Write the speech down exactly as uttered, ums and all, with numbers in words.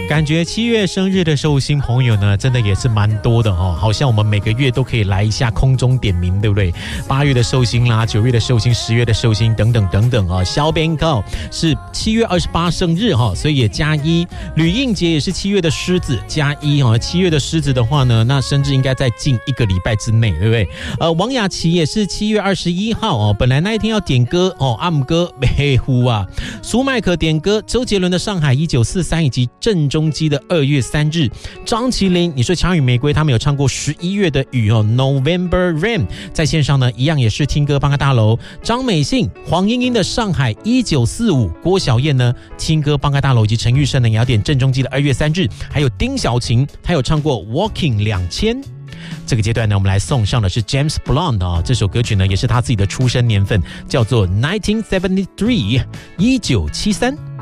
感觉七月生日的寿星朋友呢，真的也是蛮多的哦。好像我们每个月都可以来一下空中点名，对不对？八月的寿星啦，九月的寿星，十月的寿星等等等等啊。肖边高是七月二十八生日哈，所以也加一。吕应杰也是七月的狮子，加一哈。七月的狮子的话呢，那生日应该在近一个礼拜之内，对不对？呃，王雅琪也是七月二十一号哦，本来那一天要点歌哦，阿姆哥没呼啊。苏麦克点歌，周杰伦的《上海一九四三》以及郑中基的二月三日，张麒麟，你说《强雨玫瑰》他们有唱过十一月的雨哦 ，November Rain， 在线上呢一样也是听歌帮个大楼。张美信、黄莺莺的《上海一九四五》，郭小燕呢听歌帮个大楼，以及陈玉生呢也要点郑中基的二月三日，还有丁小晴，他有唱过 Walking 两千。这个阶段呢，我们来送上的是 James Blunt 啊、哦，这首歌曲呢也是他自己的出生年份，叫做 nineteen seventy-three 一九七三。